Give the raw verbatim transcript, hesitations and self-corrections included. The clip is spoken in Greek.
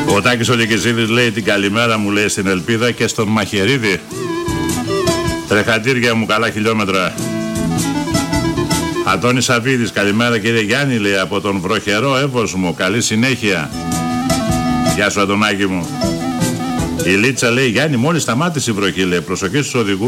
Ο Τάκης ο Λυκησίδης λέει την καλημέρα μου, λέει, στην Ελπίδα και στον Μαχαιρίδη. Τρεχατήρια μου, καλά χιλιόμετρα. Αντώνης Σαββίδης, καλημέρα κύριε Γιάννη, λέει, από τον βροχερό Εύωσμο, καλή συνέχεια. Γεια σου Αντωνάκη μου. Η Λίτσα λέει, Γιάννη, μόλις σταμάτησε η βροχή, λέει, προσοχή στους οδηγούς.